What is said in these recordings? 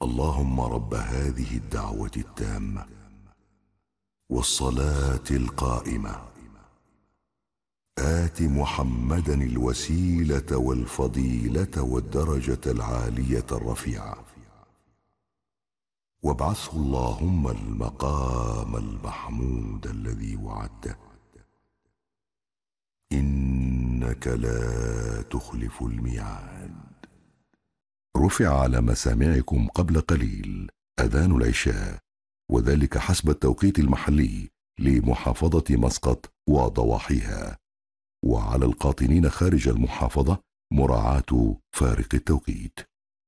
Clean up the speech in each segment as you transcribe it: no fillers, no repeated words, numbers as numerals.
اللهم رب هذه الدعوة التامة والصلاة القائمة آت محمدا الوسيلة والفضيلة والدرجة العالية الرفيعة وابعثه اللهم المقام المحمود الذي وعدته إنك لا تخلف الميعاد. رفع على مسامعكم قبل قليل أذان العشاء، وذلك حسب التوقيت المحلي لمحافظة مسقط وضواحيها، وعلى القاطنين خارج المحافظة مراعاة فارق التوقيت.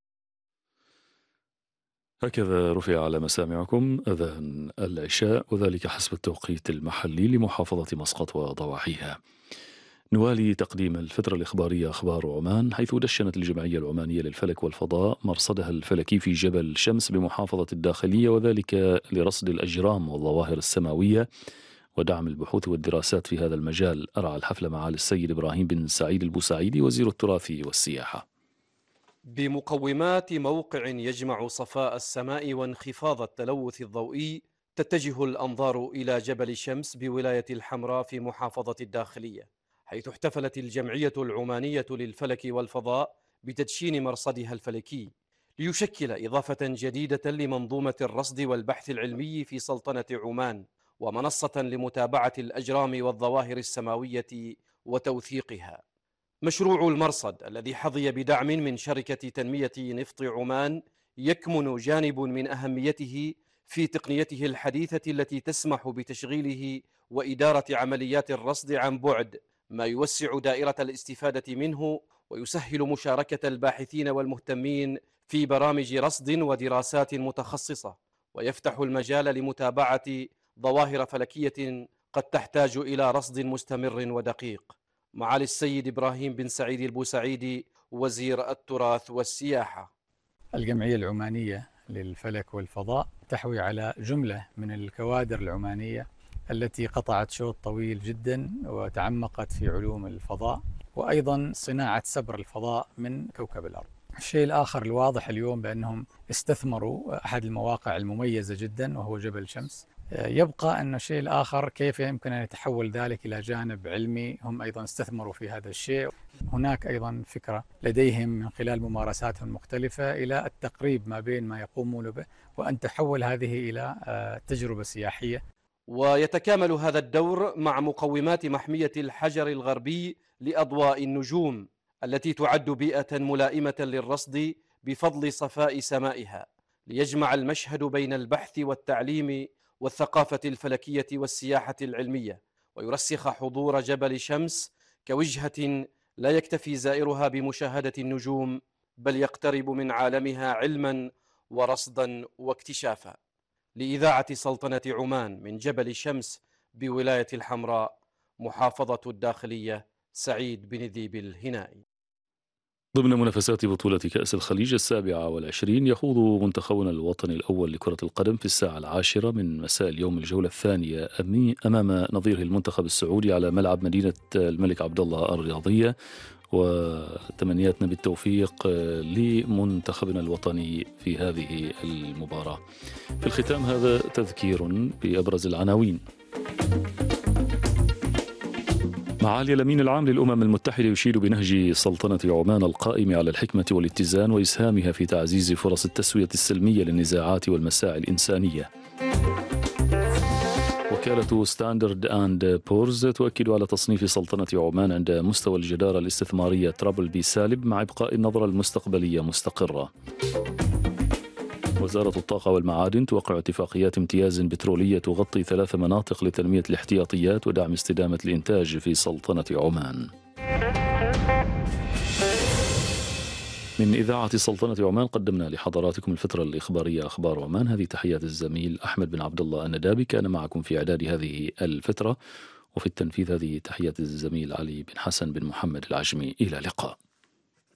هكذا رفع على مسامعكم أذان العشاء، وذلك حسب التوقيت المحلي لمحافظة مسقط وضواحيها. نوالي تقديم الفترة الإخبارية أخبار عمان، حيث دشنت الجمعية العمانية للفلك والفضاء مرصدها الفلكي في جبل شمس بمحافظة الداخلية، وذلك لرصد الأجرام والظواهر السماوية ودعم البحوث والدراسات في هذا المجال. أرعى الحفل معالي السيد إبراهيم بن سعيد البوسعيدي وزير التراث والسياحة. بمقومات موقع يجمع صفاء السماء وانخفاض التلوث الضوئي، تتجه الأنظار إلى جبل شمس بولاية الحمراء في محافظة الداخلية، حيث احتفلت الجمعية العمانية للفلك والفضاء بتدشين مرصدها الفلكي، ليشكل إضافة جديدة لمنظومة الرصد والبحث العلمي في سلطنة عمان، ومنصة لمتابعة الأجرام والظواهر السماوية وتوثيقها. مشروع المرصد الذي حظي بدعم من شركة تنمية نفط عمان يكمن جانب من أهميته في تقنيته الحديثة التي تسمح بتشغيله وإدارة عمليات الرصد عن بعد، ما يوسع دائرة الاستفادة منه ويسهل مشاركة الباحثين والمهتمين في برامج رصد ودراسات متخصصة، ويفتح المجال لمتابعة ظواهر فلكية قد تحتاج إلى رصد مستمر ودقيق. معالي السيد إبراهيم بن سعيد البوسعيدي وزير التراث والسياحة. الجمعية العمانية للفلك والفضاء تحوي على جملة من الكوادر العمانية التي قطعت شوط طويل جدا وتعمقت في علوم الفضاء، وأيضا صناعة سبر الفضاء من كوكب الأرض. الشيء الآخر الواضح اليوم بأنهم استثمروا أحد المواقع المميزة جدا وهو جبل شمس. يبقى أن الشيء الآخر كيف يمكن أن يتحول ذلك إلى جانب علمي، هم أيضا استثمروا في هذا الشيء. هناك أيضا فكرة لديهم من خلال ممارساتهم المختلفة إلى التقريب ما بين ما يقومون به وأن تحول هذه إلى تجربة سياحية. ويتكامل هذا الدور مع مقومات محمية الحجر الغربي لأضواء النجوم التي تعد بيئة ملائمة للرصد بفضل صفاء سمائها، ليجمع المشهد بين البحث والتعليم والثقافة الفلكية والسياحة العلمية، ويرسخ حضور جبل شمس كوجهة لا يكتفي زائرها بمشاهدة النجوم، بل يقترب من عالمها علما ورصدا واكتشافا. لإذاعة سلطنة عمان من جبل شمس بولاية الحمراء محافظة الداخلية، سعيد بن ذيب الهنائي. ضمن منافسات بطولة كأس الخليج 27 يخوض منتخبنا الوطني الأول لكرة القدم في الساعة 10 من مساء اليوم الجولة الثانية أمام نظيره المنتخب السعودي على ملعب مدينة الملك عبدالله الرياضية، وتمنياتنا بالتوفيق لمنتخبنا الوطني في هذه المباراة. في الختام هذا تذكير بأبرز العناوين. معالي الأمين العام للأمم المتحدة يشيد بنهج سلطنة عمان القائم على الحكمة والاتزان وإسهامها في تعزيز فرص التسوية السلمية للنزاعات والمساعي الإنسانية. وكالة ستاندرد أند بورز تؤكد على تصنيف سلطنة عمان عند مستوى الجدارة الاستثمارية ترابل بي سالب مع إبقاء النظرة المستقبلية مستقرة. وزارة الطاقة والمعادن توقع اتفاقيات امتياز بترولية تغطي 3 مناطق لتنمية الاحتياطيات ودعم استدامة الإنتاج في سلطنة عمان. من إذاعة سلطنة عمان قدمنا لحضراتكم الفترة الإخبارية أخبار عمان. هذه تحيات الزميل أحمد بن عبد الله الندابي، كان معكم في إعداد هذه الفترة، وفي التنفيذ هذه تحيات الزميل علي بن حسن بن محمد العجمي. إلى اللقاء.